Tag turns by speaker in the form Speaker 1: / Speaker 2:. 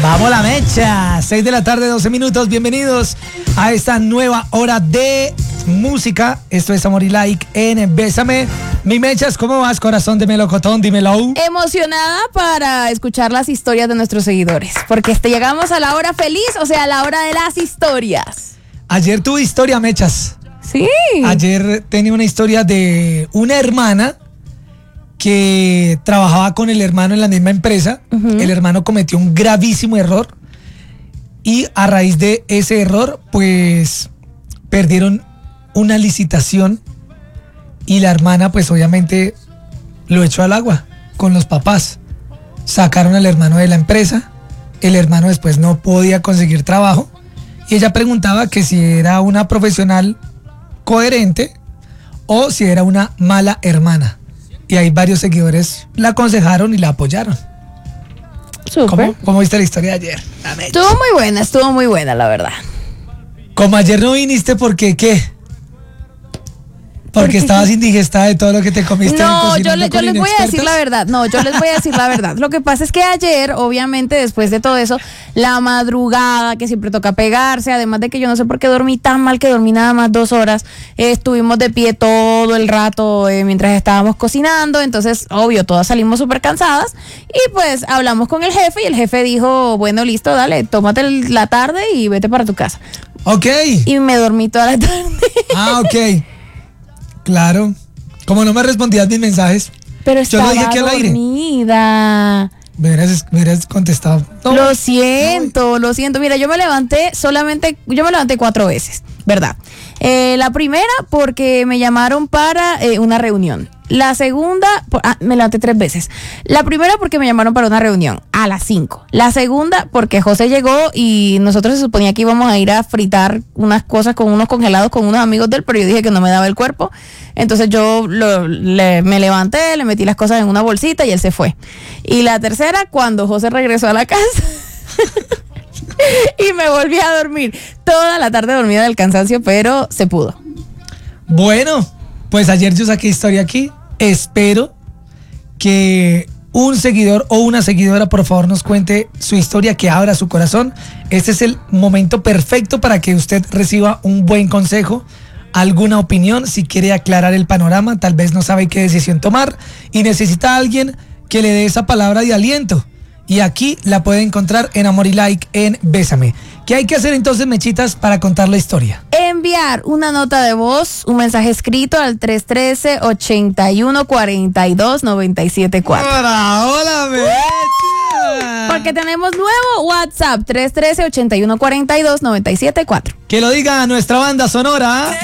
Speaker 1: Vamos la mecha, 6 de la tarde, 12 minutos. Bienvenidos a esta nueva hora de música. Esto es Amor y Like en Bésame. Mi mechas, ¿cómo vas, corazón de melocotón? Dímelo.
Speaker 2: Emocionada para escuchar las historias de nuestros seguidores, porque llegamos a la hora feliz, o sea, a la hora de las historias.
Speaker 1: Ayer tuve historia, mechas.
Speaker 2: Sí.
Speaker 1: Ayer tenía una historia de una hermana que trabajaba con el hermano en la misma empresa. El hermano cometió un gravísimo error y a raíz de ese error, pues, perdieron una licitación y la hermana, pues, obviamente lo echó al agua con los papás. Sacaron al hermano de la empresa, el hermano después no podía conseguir trabajo y ella preguntaba que si era una profesional coherente o si era una mala hermana. Y hay varios seguidores la aconsejaron y la apoyaron.
Speaker 2: Súper.
Speaker 1: ¿Cómo viste la historia de ayer?
Speaker 2: Estuvo muy buena, la verdad.
Speaker 1: Como ayer no viniste, ¿por qué? ¿Qué? Porque estabas indigestada de todo lo que te comiste.
Speaker 2: No, yo les voy a decir la verdad. No, yo les voy a decir la verdad. Lo que pasa es que ayer, obviamente, después de todo eso, la madrugada que siempre toca pegarse, además de que yo no sé por qué dormí tan mal, que dormí nada más 2 horas, estuvimos de pie todo el rato mientras estábamos cocinando, entonces, obvio, todas salimos súper cansadas y pues hablamos con el jefe y el jefe dijo, bueno, listo, dale, tómate la tarde y vete para tu casa.
Speaker 1: Ok.
Speaker 2: Y me dormí toda la tarde.
Speaker 1: Ah, ok. Claro, como no me respondías mis mensajes,
Speaker 2: pero estaba
Speaker 1: yo lo dije aquí al aire.
Speaker 2: Dormida.
Speaker 1: Me hubieras contestado. No,
Speaker 2: lo siento. Mira, yo me levanté 4 veces, ¿verdad? La primera porque me llamaron para una reunión. La segunda, me levanté 3 veces. La primera porque me llamaron para una reunión a las 5. La segunda porque José llegó y nosotros se suponía que íbamos a ir a fritar unas cosas con unos congelados con unos amigos de él, pero yo dije que no me daba el cuerpo. Entonces yo me levanté, le metí las cosas en una bolsita y él se fue. Y la tercera cuando José regresó a la casa y me volví a dormir. Toda la tarde dormida del cansancio, pero se pudo.
Speaker 1: Bueno, pues ayer yo saqué historia aquí. Espero que un seguidor o una seguidora por favor nos cuente su historia, que abra su corazón. Este es el momento perfecto para que usted reciba un buen consejo, alguna opinión, si quiere aclarar el panorama, tal vez no sabe qué decisión tomar y necesita a alguien que le dé esa palabra de aliento. Y aquí la puede encontrar en Amor y Like en Bésame. ¿Qué hay que hacer entonces, mechitas, para contar la historia?
Speaker 2: Enviar una nota de voz, un mensaje escrito al 313-8142-974.
Speaker 1: ¡Hola, mecha!
Speaker 2: Porque tenemos nuevo WhatsApp, 313-8142-974.
Speaker 1: Que lo diga nuestra banda sonora.